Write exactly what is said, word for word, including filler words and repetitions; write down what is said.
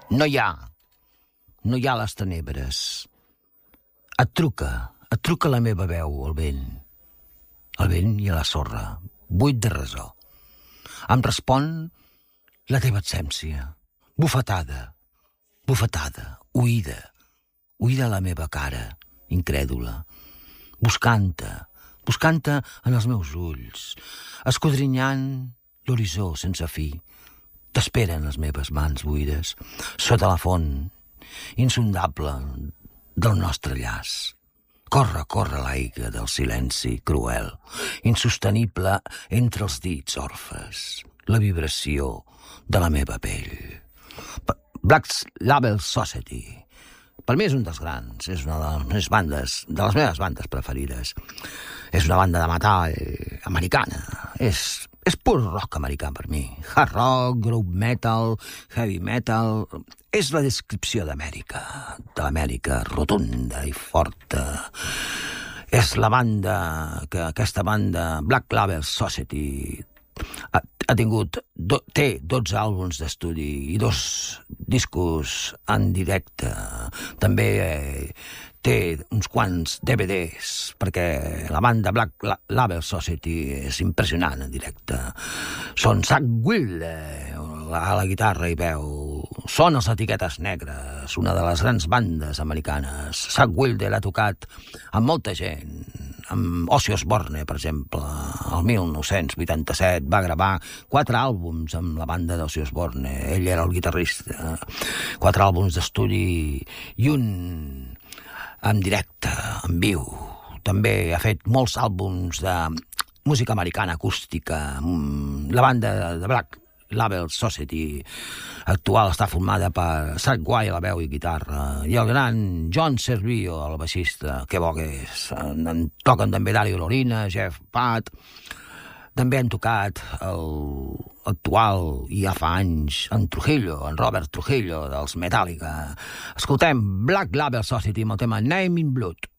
No hi ha, no hi ha les tenebres. Et truca, et truca la meva veu, el vent. El vent i a la sorra, buit de resó. Em respon la teva absència, bufetada, bufetada, oïda, oïda a la meva cara, incrèdula, buscant-te, buscant-te en els meus ulls, escodrinyant l'horitzó sense fi. T'esperen les meves mans buides, sota la font insondable del nostre llaç. Corre, corre l'aigua del silenci cruel, insostenible entre els dits orfes, la vibració de la meva pell. Black Label Society, per mi és un dels grans, és una de les meves bandes, de les meves bandes preferides. És una banda de metall americana, és, és pur rock americà per mi. Hard rock, groove metal, heavy metal... És la descripció d'Amèrica, de l'Amèrica rotunda i forta. És la banda, que aquesta banda, Black Label Society, ha, ha tingut, do, té dotze àlbums d'estudi i dos discos en directe. També eh, té uns quants D V Ds, perquè la banda Black Label Society és impressionant en directe. Són Zakk Wylde a la guitarra i veu, són els Etiquetes Negres, una de les grans bandes americanes. Zakk Wylde l'ha tocat amb molta gent, amb Ozzy Osbourne, per exemple. El mil nou-cents vuitanta-set va gravar quatre àlbums amb la banda d'Ozzy Osbourne, ell era el guitarrista, quatre àlbums d'estudi i un en directe, en viu. També ha fet molts àlbums de música americana acústica. La banda de Black Label Society actual està formada per Zakk Wylde a la veu i guitarra i el gran John Servillo, el baixista, que bo que és. En toquen també Dario Lorina, Jeff Pat. També han tocat el actual, i ja fa anys, en Trujillo, en Robert Trujillo, dels Metallica. Escoltem Black Label Society amb el tema Name in Blood.